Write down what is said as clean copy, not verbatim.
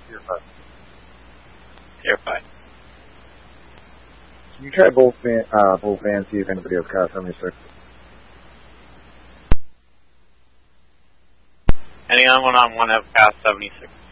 Tier 5. Tier 5. Can you try both fans, see if anybody else cast 76? Anyone on one have cast 76?